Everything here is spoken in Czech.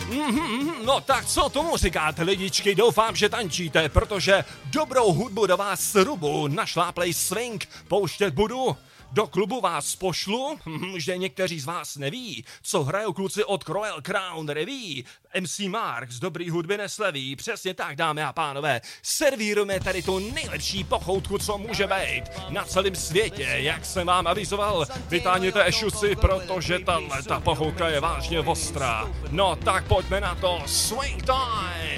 No tak co tomu říkáte, lidičky? Doufám, že tančíte, protože dobrou hudbu do vás srubu našláplej swing pouštět budu. Do klubu vás pošlu, že někteří z vás neví, co hrajou kluci od Royal Crown Revue. MC Mark z dobrý hudby nesleví, přesně tak, dámy a pánové. Servírujeme tady tu nejlepší pochoutku, co může být na celém světě, jak jsem vám avizoval. Vytáhněte ešusy, protože ta pochoutka je vážně ostrá. No tak pojďme na to, swing time!